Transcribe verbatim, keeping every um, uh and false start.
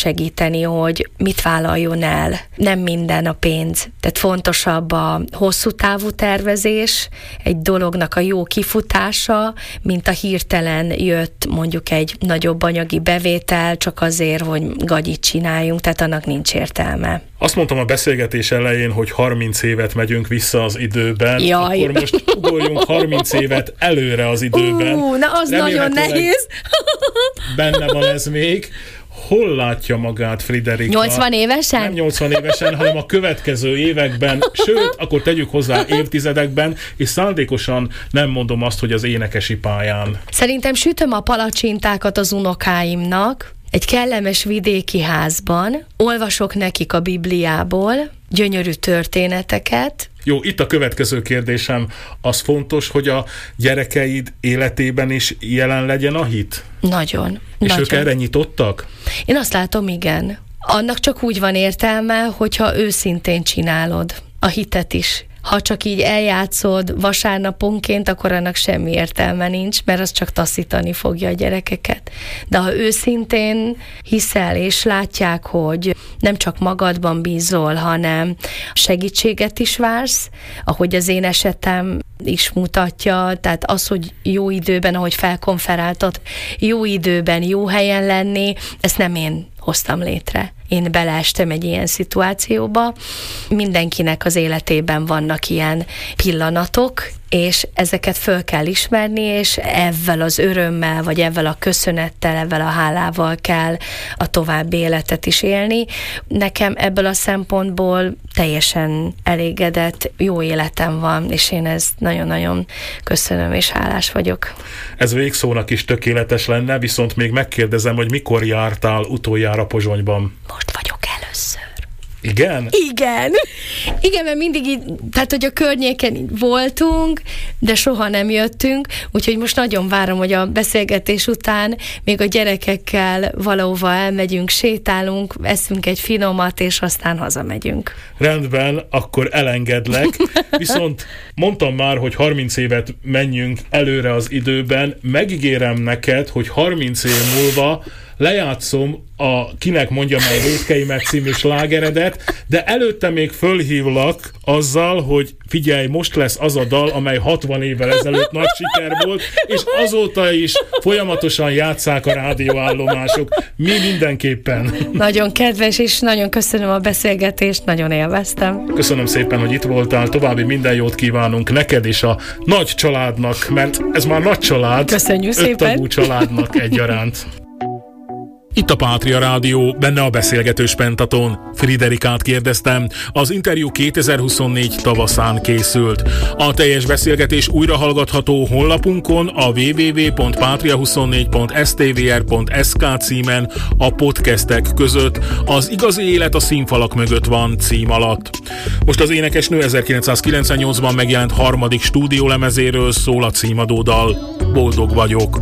segíteni, hogy mit vállaljon el. Nem minden a pénz. Tehát fontosabb a hosszú távú tervezés, egy dolognak a jó kifutása, mint a hirtelen jött mondjuk egy nagyobb anyagi bevétel, csak azért, hogy gagyit csináljunk, tehát annak nincs értelme. Azt mondtam a beszélgetés elején, hogy harminc évet megyünk vissza az időben, Jaj. Akkor most ugoljunk harminc évet előre az időben. Ú, na az nagyon nehéz. Benne van ez még. Hol látja magát Friderika? nyolcvan évesen? Nem nyolcvan évesen, hanem a következő években, sőt, akkor tegyük hozzá évtizedekben, és szándékosan nem mondom azt, hogy az énekesi pályán. Szerintem sütöm a palacsintákat az unokáimnak, egy kellemes vidéki házban, olvasok nekik a Bibliából gyönyörű történeteket. Jó, itt a következő kérdésem. Az fontos, hogy a gyerekeid életében is jelen legyen a hit? Nagyon. És nagyon. ők erre nyitottak? Én azt látom, igen. Annak csak úgy van értelme, hogyha őszintén csinálod a hitet is. Ha csak így eljátszod vasárnaponként, akkor annak semmi értelme nincs, mert az csak taszítani fogja a gyerekeket. De ha őszintén hiszel, és látják, hogy nem csak magadban bízol, hanem segítséget is vársz, ahogy az én esetem is mutatja, tehát az, hogy jó időben, ahogy felkonferáltad, jó időben, jó helyen lenni, ezt nem én hoztam létre. Én beleestem egy ilyen szituációba. Mindenkinek az életében vannak ilyen pillanatok, és ezeket föl kell ismerni, és ezzel az örömmel, vagy ezzel a köszönettel, ezzel a hálával kell a további életet is élni. Nekem ebből a szempontból teljesen elégedett, jó életem van, és én ezt nagyon-nagyon köszönöm, és hálás vagyok. Ez végszónak is tökéletes lenne, viszont még megkérdezem, hogy mikor jártál utoljára Pozsonyban? Most vagyok először. Igen? Igen. Igen, mert mindig így, tehát hogy a környéken így voltunk, de soha nem jöttünk, úgyhogy most nagyon várom, hogy a beszélgetés után még a gyerekekkel valahova elmegyünk, sétálunk, eszünk egy finomat, és aztán hazamegyünk. Rendben, akkor elengedlek. Viszont mondtam már, hogy harminc évet menjünk előre az időben. Megígérem neked, hogy harminc év múlva lejátszom a Kinek mondja meg Vétkeimet című slágeredet, de előtte még fölhívlak azzal, hogy figyelj, most lesz az a dal, amely hatvan évvel ezelőtt nagy siker volt, és azóta is folyamatosan játsszák a rádióállomások. Mi mindenképpen. Nagyon kedves, és nagyon köszönöm a beszélgetést, nagyon élveztem. Köszönöm szépen, hogy itt voltál, további minden jót kívánunk neked és a nagy családnak, mert ez már nagy család. Köszönjük öt szépen. tagú családnak egyaránt. Itt a Pátria Rádió, benne a beszélgetős Pentaton. Friderikát kérdeztem, az interjú kétezer-huszonnégy tavaszán készült. A teljes beszélgetés újra hallgatható honlapunkon, a double-u double-u double-u pont patria huszonnégy pont s t v r pont s k címen, a podcastek között. Az igazi élet a színfalak mögött van cím alatt. Most az énekesnő ezerkilencszázkilencvennyolcban megjelent harmadik stúdiólemezéről szól a címadó dal. Boldog vagyok.